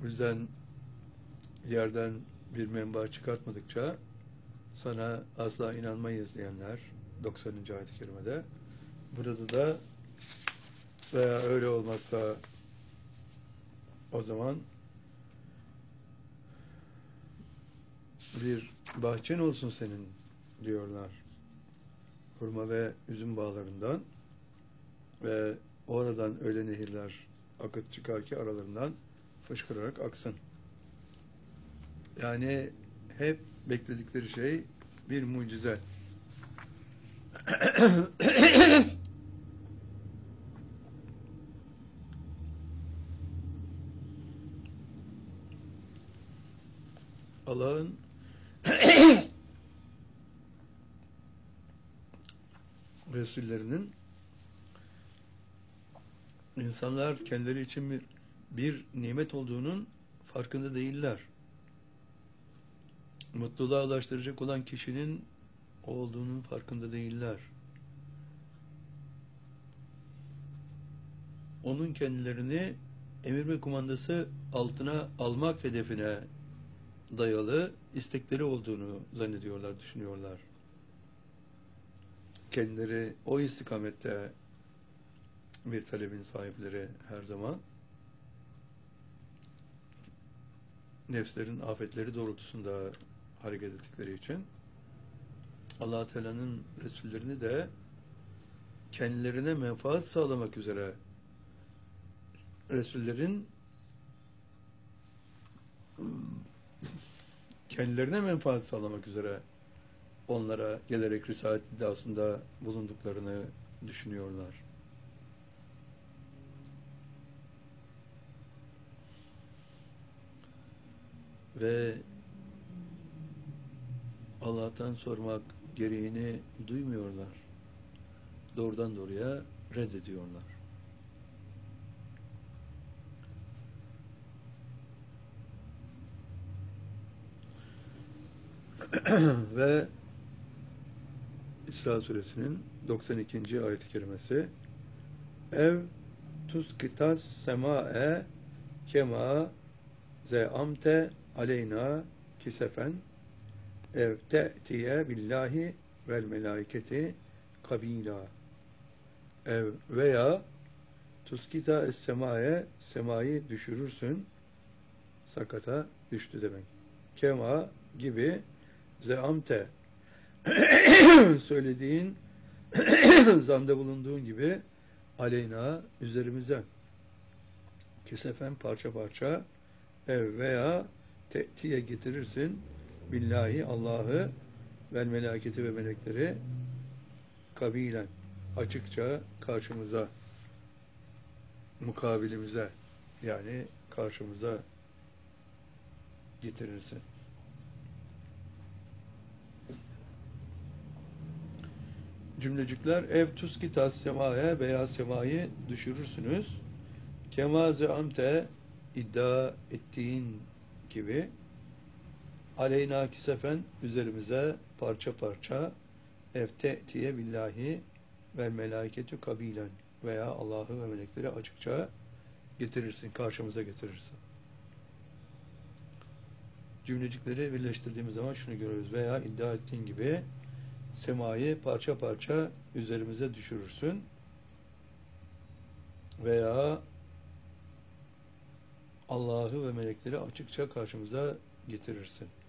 O yüzden yerden bir menba çıkartmadıkça sana asla inanmayız diyenler 90. ayet-i kerimede. Burada da veya öyle olmazsa o zaman bir bahçen olsun senin diyorlar. Hurma ve üzüm bağlarından ve oradan öyle nehirler akıt çıkar ki aralarından fışkırarak aksın. Yani hep bekledikleri şey bir mucize. Allah'ın Resullerinin insanlar kendileri için bir nimet olduğunun farkında değiller. Mutluluğa ulaştıracak olan kişinin olduğunun farkında değiller. Onun kendilerini emir ve kumandası altına almak hedefine dayalı istekleri olduğunu zannediyorlar, düşünüyorlar. Kendileri o istikamette bir talebin sahipleri her zaman. Nefslerin afetleri doğrultusunda hareket ettikleri için Allah Teala'nın Resullerini de kendilerine menfaat sağlamak üzere Resullerin kendilerine menfaat sağlamak üzere onlara gelerek risalet iddiasında bulunduklarını düşünüyorlar. Ve Allah'tan sormak gereğini duymuyorlar. Doğrudan doğruya reddediyorlar. Ve İsra suresinin 92. ayet-i kerimesi ev tuskitas sema'e kema ze'amte aleyna kisefen ev te'tiye billahi vel melaiketi kabila ev veya tuskita es sema'e semayı düşürürsün sakata düştü demek. Kema gibi ze'amte söylediğin zanda bulunduğun gibi aleyna üzerimize kesefen parça parça ev veya te'tiye getirirsin billahi Allah'ı vel meleketi ve melekleri kabilen açıkça karşımıza mukabilimize yani karşımıza getirirsin. Cümlecikler ev tuskitas semaya veya semayı düşürürsünüz. Kemaze amte iddia ettiğin gibi aleyna kisefen üzerimize parça parça evte'tiye billahi ve melâiketü kabilen veya Allah'ı ve melekleri açıkça getirirsin, karşımıza getirirsin. Cümlecikleri birleştirdiğimiz zaman şunu görüyoruz. Veya iddia ettiğin gibi semayı parça parça üzerimize düşürürsün veya Allah'ı ve melekleri açıkça karşımıza getirirsin.